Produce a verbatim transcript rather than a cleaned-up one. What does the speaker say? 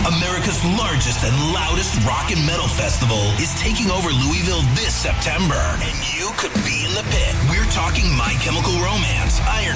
America's largest and loudest rock and metal festival, is taking over Louisville this September. And you could be in the pit. We're talking My Chemical Romance, Iron